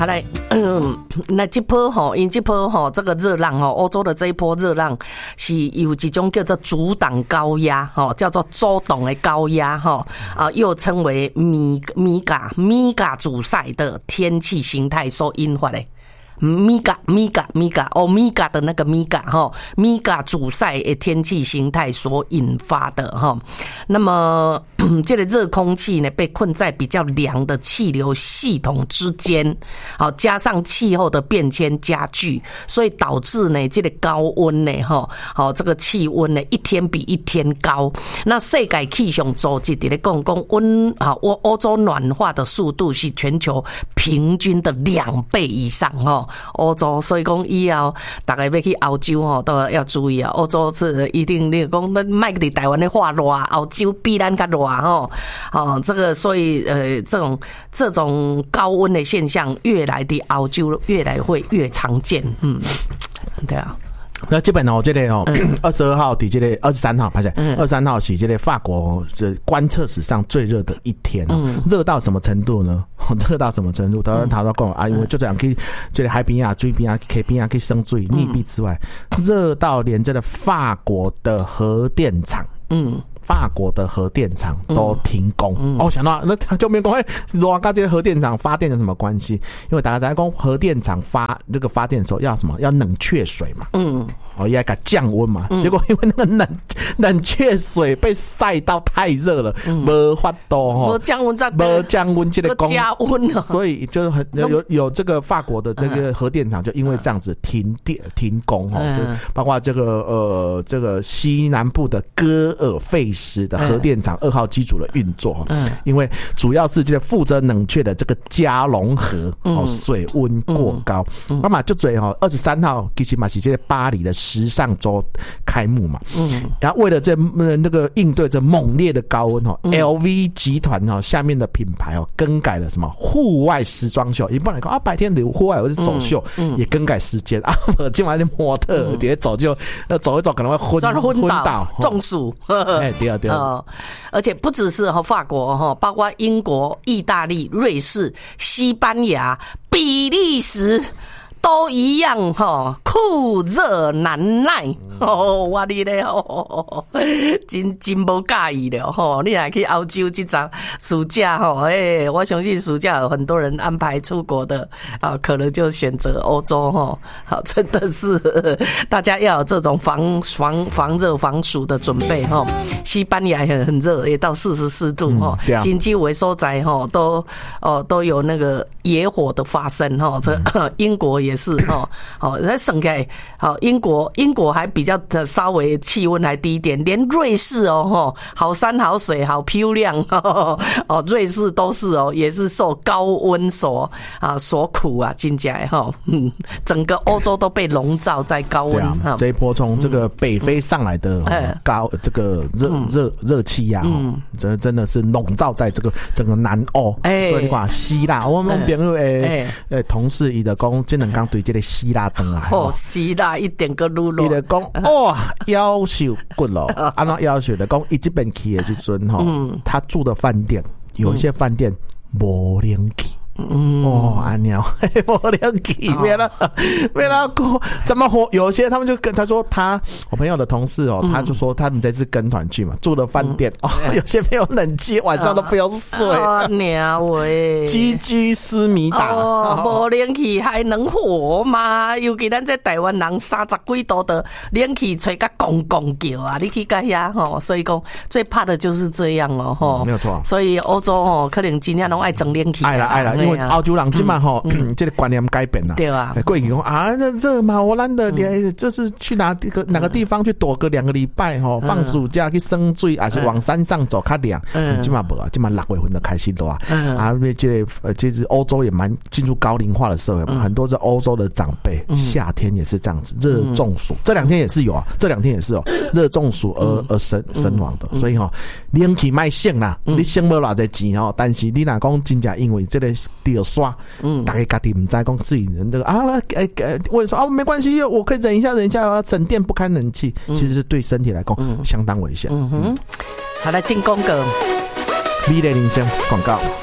好来，那这波吼，因这波吼，这个热浪吼，欧洲的这一波热浪是有一种叫做阻挡高压吼，叫做周董的高压吼，又称为米嘎阻塞的天气形态所引发的。米嘎欧米伽的那个米嘎哈，米嘎阻塞的天气形态所引发的哈。那么这个热空气呢，被困在比较凉的气流系统之间，好，加上气候的变迁加剧，所以导致呢这个高温呢哈，好，这个气温呢一天比一天高。那世界气象组织在讲欧洲暖化的速度是全球平均的2倍以上哈。欧洲，所以讲以后大家要去欧洲吼，都要注意啊。欧洲是一定，你讲咱卖伫台湾的话热，欧洲比咱较热吼。这个所以这种高温的现象，越来的欧洲越来会越常见。对啊。 那基本这个22号抵这个23号，抱歉，23号是这个法国观测史上最热的一天，热到什么程度呢？热到什么程度？当然他都讲啊，因为就这样去这个海边啊、水边啊、溪边啊去生水溺毙之外，热到连这个法国的核电厂，法国的核电厂都停工。想到那就没讲热跟这个核电厂发电有什么关系？因为大家在讲核电厂发电的时候要什么？要冷却水嘛。也给降温嘛。结果因为那个冷却水被晒到太热了，没法度没降温， 没降温，这个加温了， 所以就是很有这个法国的这个核电厂就因为这样子停工就包括这个西南部的戈尔费斯的核电厂2号机组的运作，因为主要是这个负责冷却的这个加隆河水温过高，那么就最23号其实嘛是这个巴黎的时尚周开幕嘛，然后为了那个应对这猛烈的高温LV 集团下面的品牌更改了什么户外时装秀，一般来讲白天的户外或者走秀也更改时间今晚的模特直接走一走可能会昏倒中暑对而且不只是法国包括英国、意大利、瑞士、西班牙、比利时都一样酷热难耐我你咧真无介意了你还去欧洲这场暑假我相信暑假有很多人安排出国的可能就选择欧洲好，真的是大家要有这种防热防暑的准备西班牙也很热，也到44度新几维所在都有那个野火的发生这英国也是再省起来英国还比较稍微气温还低一点，连瑞士好山好水好漂亮瑞士都是也是受高温所苦真的整个欧洲都被笼罩在高温这一波从这个北非上来的这个热气压真的是笼罩在这个整个南欧，所以你看希腊我们朋友同事伊就讲这两天对这个希腊回来希腊一点个路路伊就讲夭寿骨咯怎夭寿就讲伊这边去的时阵他住的饭店有一些饭店没冷气安鸟没冷气没了怎么有些他们就跟他说我朋友的同事他就说他们这次跟团去嘛，住的饭店有些没有冷气，晚上都不用睡鸟喂鸡居思迷打没冷气还能活吗？尤其咱在台湾人30几度的冷气吹个公叫你去看呀所以讲最怕的就是这样没有错， 所以欧洲可能今天都爱整冷气爱了因为欧洲人今晚这个观念改变了， 对啊， 过去讲这热嘛，我懒得就是去哪个地方去躲个2个礼拜放暑假去生水，还是往山上走较凉。今晚不今晚6月份就开始热其实欧洲也蛮进入高龄化的社会嘛，很多是欧洲的长辈夏天也是这样子热中暑，这2天也是有热中暑而身亡的，所以冷气卖省啦，你省不偌济钱但是你若讲真正因为这个掉刷大家家己不知道自己人这个问说没关系，我可以忍一下省电不开冷气，其实是对身体来讲相当危险。 好，来进广告， 美丽人生广告。